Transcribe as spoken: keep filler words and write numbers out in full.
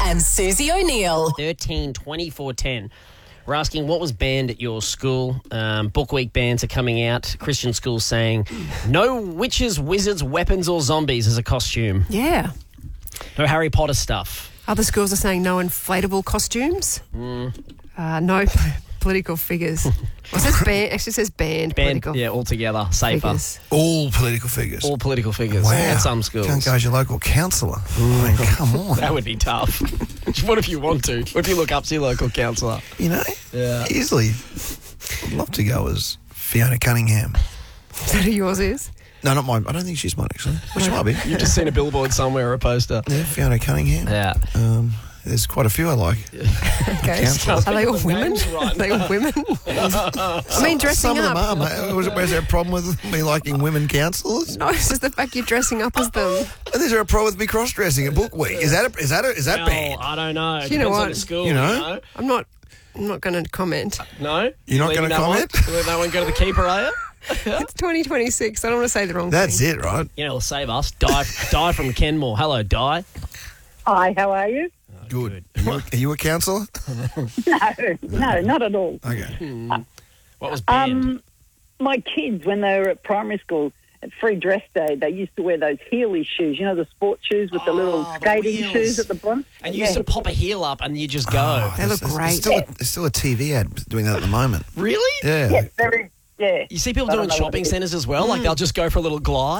and Susie O'Neill. thirteen twenty-four ten. We're asking what was banned at your school. Um, Book Week bans are coming out. Christian schools saying no witches, wizards, weapons or zombies as a costume. Yeah. No Harry Potter stuff. Other schools are saying no inflatable costumes. Mm. Uh, no political figures. Well, it says banned. Actually, it says banned. Banned, political yeah, altogether. Safer. figures. All political figures. All political figures Wow. at some schools. Can't go as your local councillor. I mean, come on. That would be tough. What if you want to? What if you look up to your local councillor? You know? Yeah. Easily. I'd love to go as Fiona Cunningham. Is that who yours is? No, not mine. I don't think she's mine, actually. Well, she might be. You've just seen a billboard somewhere or a poster. Yeah, Fiona Cunningham. Yeah. Um, there's quite a few I like. Okay. Councillors. Are they all The women? names right Are they all women? I mean, dressing Some of up. them are, mate. Was, was there a problem with me liking women councillors? No, it's just the fact you're dressing up as them. And is there a problem with me cross-dressing at Book Week? Is that a, is that a, is that Well, banned? I don't know. It You know depends on what? the school. You know? I'm not. I'm not going to comment. No? You're not Leaving gonna that one? comment? You let that one go to the keeper, are you? It's twenty twenty-six. I don't want to say the wrong That's thing. it, right? You know, it'll save us. Di, Di from Kenmore. Hello, Di. Hi, how are you? Good. Are you, a- are you a councillor? No, no, not at all. Okay. What was banned? Um, my kids, when they were at primary school, at Free Dress Day, they used to wear those Heeley shoes, you know, the sports shoes with the little Oh, the skating wheels. shoes at the bottom. and you used to pop a heel up and you just go. Oh, They look there's- great. There's still, a, there's still a T V ad doing that at the moment. Really? Yeah. Yeah, very, yeah. You see people I doing don't know what shopping it is. centres as well? Like they'll just go for a little glide.